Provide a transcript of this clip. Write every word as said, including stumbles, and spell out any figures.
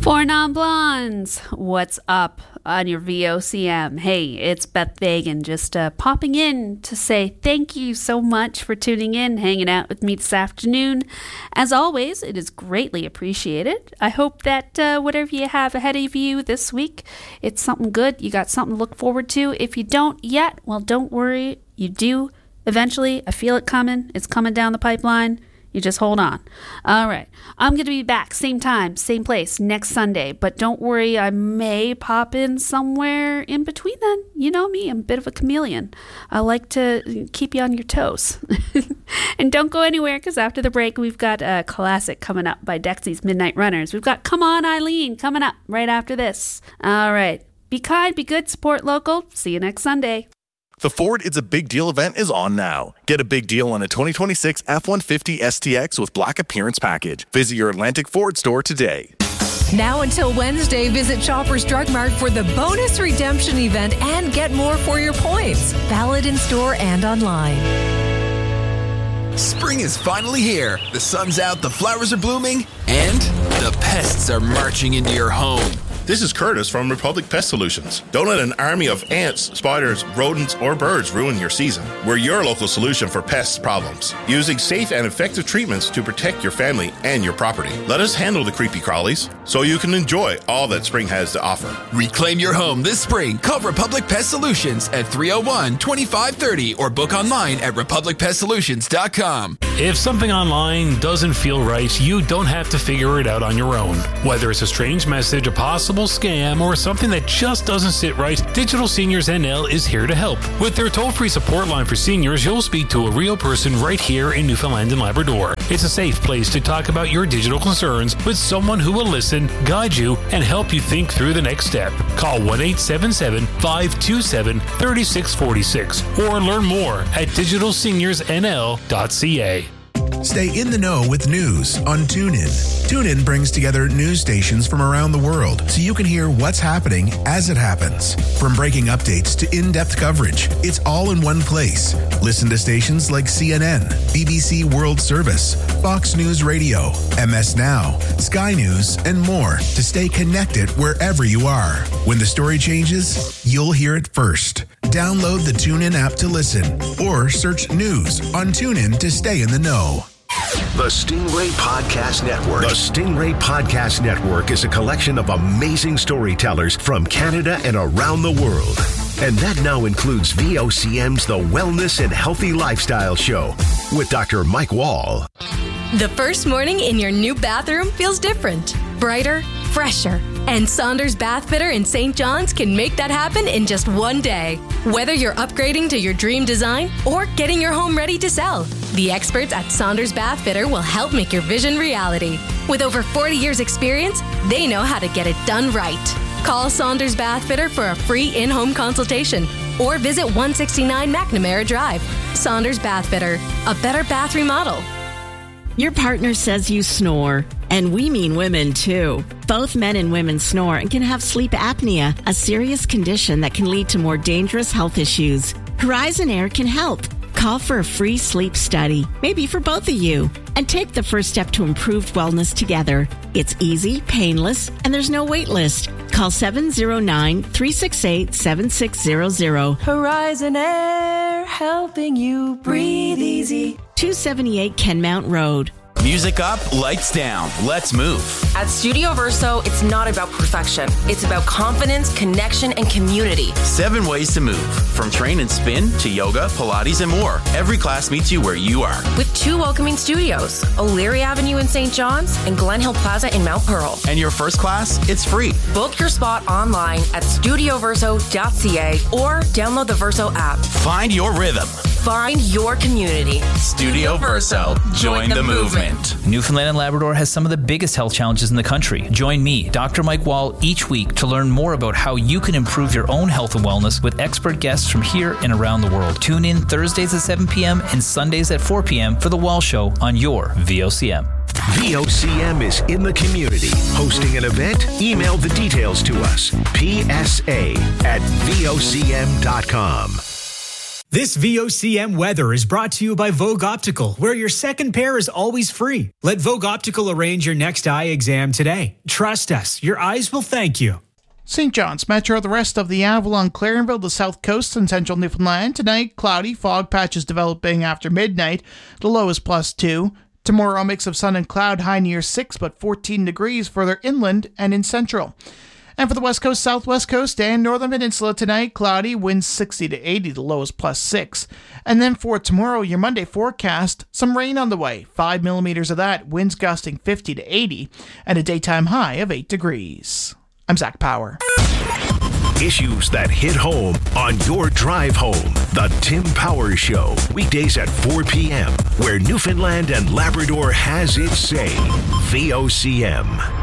Four non-blondes, what's up on your V O C M? Hey, it's Beth Fagan, just uh, popping in to say thank you so much for tuning in, hanging out with me this afternoon. As always, it is greatly appreciated. I hope that uh, whatever you have ahead of you this week, it's something good. You got something to look forward to. If you don't yet, well, don't worry. You do eventually. I feel it coming. It's coming down the pipeline. You just hold on. All right. I'm going to be back same time, same place next Sunday. But don't worry, I may pop in somewhere in between then. You know me, I'm a bit of a chameleon. I like to keep you on your toes. And don't go anywhere, because after the break, we've got a classic coming up by Dexy's Midnight Runners. We've got Come On Eileen coming up right after this. All right. Be kind, be good, support local. See you next Sunday. The Ford It's a Big Deal event is on now. Get a big deal on a twenty twenty-six F one fifty S T X with Black Appearance Package. Visit your Atlantic Ford store today. Now until Wednesday, visit Shoppers Drug Mart for the bonus redemption event and get more for your points. Valid in store and online. Spring is finally here. The sun's out, the flowers are blooming, and the pests are marching into your home. This is Curtis from Republic Pest Solutions. Don't let an army of ants, spiders, rodents, or birds ruin your season. We're your local solution for pest problems, using safe and effective treatments to protect your family and your property. Let us handle the creepy crawlies so you can enjoy all that spring has to offer. Reclaim your home this spring. Call Republic Pest Solutions at three oh one, two five three oh or book online at republic pest solutions dot com. If something online doesn't feel right, you don't have to figure it out on your own. Whether it's a strange message, a possible scam, or something that just doesn't sit right, Digital Seniors N L is here to help. With their toll-free support line for seniors, you'll speak to a real person right here in Newfoundland and Labrador. It's a safe place to talk about your digital concerns with someone who will listen, guide you, and help you think through the next step. Call one eight seven seven, five two seven, three six four six or learn more at digital seniors n l dot c a. Stay in the know with news on TuneIn. TuneIn brings together news stations from around the world so you can hear what's happening as it happens. From breaking updates to in-depth coverage, it's all in one place. Listen to stations like C N N, B B C World Service, Fox News Radio, M S Now, Sky News, and more to stay connected wherever you are. When the story changes, you'll hear it first. Download the TuneIn app to listen or search news on TuneIn to stay in the know. The Stingray Podcast Network. The Stingray Podcast Network is a collection of amazing storytellers from Canada and around the world. And that now includes V O C M's The Wellness and Healthy Lifestyle Show with Doctor Mike Wall. The first morning in your new bathroom feels different, brighter, fresher. And Saunders Bath Fitter in Saint John's can make that happen in just one day. Whether you're upgrading to your dream design or getting your home ready to sell, the experts at Saunders Bath Fitter will help make your vision reality. With over forty years experience, they know how to get it done right. Call Saunders Bath Fitter for a free in-home consultation or visit one sixty-nine McNamara Drive. Saunders Bath Fitter, a better bath remodel. Your partner says you snore, and we mean women too. Both men and women snore and can have sleep apnea, a serious condition that can lead to more dangerous health issues. Horizon Air can help. Call for a free sleep study, maybe for both of you, and take the first step to improved wellness together. It's easy, painless, and there's no wait list. Call seven oh nine, three six eight, seven six zero zero. Horizon Air, helping you breathe easy. two seventy-eight Kenmount Road. Music up, lights down. Let's move. At Studio Verso, it's not about perfection. It's about confidence, connection, and community. Seven ways to move. From train and spin to yoga, Pilates, and more. Every class meets you where you are. With two welcoming studios, O'Leary Avenue in Saint John's and Glen Hill Plaza in Mount Pearl. And your first class, it's free. Book your spot online at studio verso dot c a or download the Verso app. Find your rhythm. Find your community. Studio Verso. Join, Join the, the movement. movement. Newfoundland and Labrador has some of the biggest health challenges in the country. Join me, Doctor Mike Wall, each week to learn more about how you can improve your own health and wellness with expert guests from here and around the world. Tune in Thursdays at seven p.m. and Sundays at four p.m. for The Wall Show on your V O C M. V O C M is in the community. Hosting an event? Email the details to us. P S A at V O C M dot com. This V O C M weather is brought to you by Vogue Optical, where your second pair is always free. Let Vogue Optical arrange your next eye exam today. Trust us, your eyes will thank you. Saint John's Metro, the rest of the Avalon, Clarenville, the South Coast, and central Newfoundland. Tonight, cloudy, fog patches developing after midnight. The low is plus two. Tomorrow, a mix of sun and cloud, high near six, but fourteen degrees further inland and in central. And for the west coast, southwest coast, and northern peninsula tonight, cloudy, winds sixty to eighty, the low is plus six. And then for tomorrow, your Monday forecast, some rain on the way, five millimeters of that, winds gusting fifty to eighty, and a daytime high of eight degrees. I'm Zach Power. Issues that hit home on your drive home. The Tim Power Show, weekdays at four p.m., where Newfoundland and Labrador has its say. V O C M.